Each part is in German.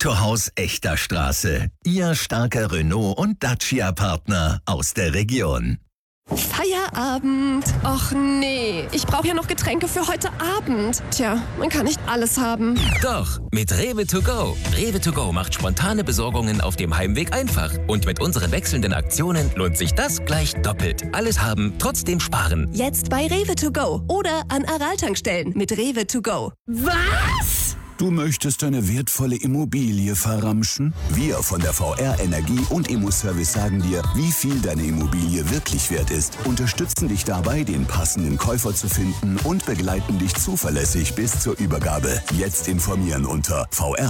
Autohaus Echter Straße. Ihr starker Renault- und Dacia-Partner aus der Region. Feierabend. Och nee, ich brauche ja noch Getränke für heute Abend. Tja, man kann nicht alles haben. Doch, mit Rewe to go. Rewe to go macht spontane Besorgungen auf dem Heimweg einfach. Und mit unseren wechselnden Aktionen lohnt sich das gleich doppelt. Alles haben, trotzdem sparen. Jetzt bei Rewe to go oder an Aral-Tankstellen mit Rewe to go. Was? Du möchtest deine wertvolle Immobilie verramschen? Wir von der VR Energie und Immoservice sagen dir, wie viel deine Immobilie wirklich wert ist, unterstützen dich dabei, den passenden Käufer zu finden und begleiten dich zuverlässig bis zur Übergabe. Jetzt informieren unter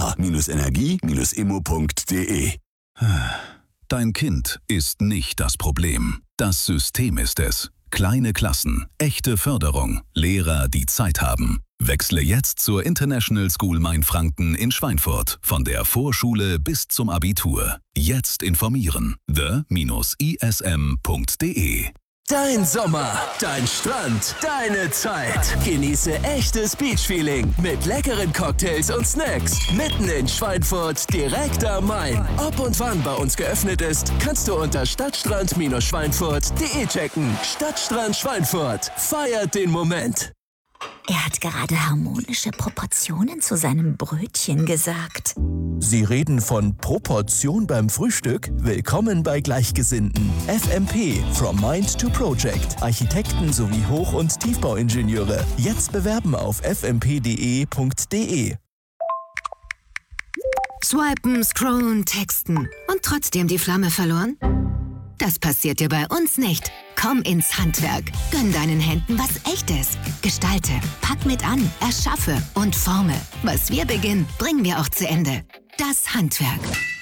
vr-energie-immo.de. Dein Kind ist nicht das Problem. Das System ist es. Kleine Klassen, echte Förderung, Lehrer, die Zeit haben. Wechsle jetzt zur International School Mainfranken in Schweinfurt. Von der Vorschule bis zum Abitur. Jetzt informieren. the-ism.de. Dein Sommer, dein Strand, deine Zeit. Genieße echtes Beachfeeling mit leckeren Cocktails und Snacks. Mitten in Schweinfurt, direkt am Main. Ob und wann bei uns geöffnet ist, kannst du unter stadtstrand-schweinfurt.de checken. Stadtstrand Schweinfurt. Feiert den Moment. Er hat gerade harmonische Proportionen zu seinem Brötchen gesagt. Sie reden von Proportion beim Frühstück? Willkommen bei Gleichgesinnten. FMP, From Mind to Project. Architekten sowie Hoch- und Tiefbauingenieure. Jetzt bewerben auf fmp.de. Swipen, scrollen, texten und trotzdem die Flamme verloren? Das passiert dir bei uns nicht. Komm ins Handwerk. Gönn deinen Händen was Echtes. Gestalte, pack mit an, erschaffe und forme. Was wir beginnen, bringen wir auch zu Ende. Das Handwerk.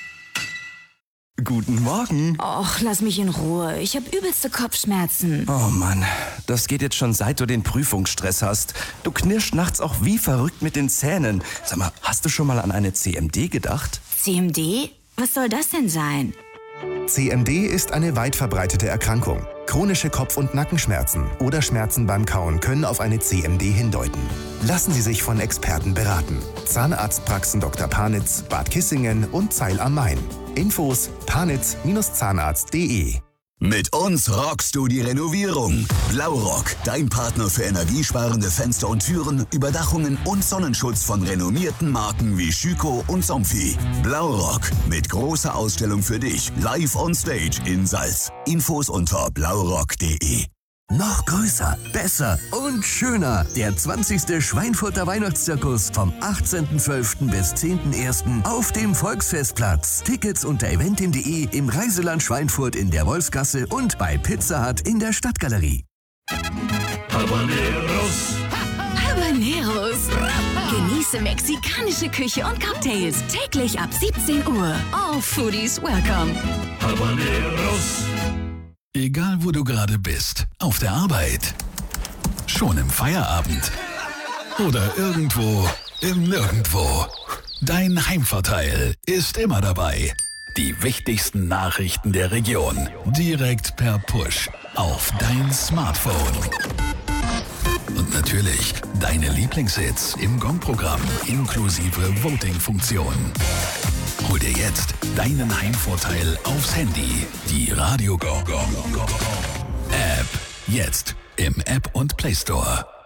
Guten Morgen. Och, lass mich in Ruhe. Ich habe übelste Kopfschmerzen. Oh Mann, das geht jetzt schon seit du den Prüfungsstress hast. Du knirschst nachts auch wie verrückt mit den Zähnen. Sag mal, hast du schon mal an eine CMD gedacht? CMD? Was soll das denn sein? CMD ist eine weit verbreitete Erkrankung. Chronische Kopf- und Nackenschmerzen oder Schmerzen beim Kauen können auf eine CMD hindeuten. Lassen Sie sich von Experten beraten. Zahnarztpraxen Dr. Panitz, Bad Kissingen und Zeil am Main. Infos panitz-zahnarzt.de. Mit uns rockst du die Renovierung. Blaurock, dein Partner für energiesparende Fenster und Türen, Überdachungen und Sonnenschutz von renommierten Marken wie Schüco und Somfy. Blaurock, mit großer Ausstellung für dich, live on stage in Salz. Infos unter blaurock.de. Noch größer, besser und schöner. Der 20. Schweinfurter Weihnachtszirkus vom 18.12. bis 10.01. auf dem Volksfestplatz. Tickets unter eventim.de, im Reiseland Schweinfurt in der Wolfsgasse und bei Pizza Hut in der Stadtgalerie. Habaneros. Habaneros. Genieße mexikanische Küche und Cocktails. Täglich ab 17 Uhr. All Foodies welcome. Habaneros. Egal wo du gerade bist, auf der Arbeit, schon im Feierabend oder irgendwo im Nirgendwo. Dein Heimvorteil ist immer dabei. Die wichtigsten Nachrichten der Region direkt per Push auf dein Smartphone. Und natürlich deine Lieblingshits im Gong-Programm inklusive Voting-Funktion. Hol dir jetzt deinen Heimvorteil aufs Handy. Die Radio Go App. Jetzt im App und Play Store.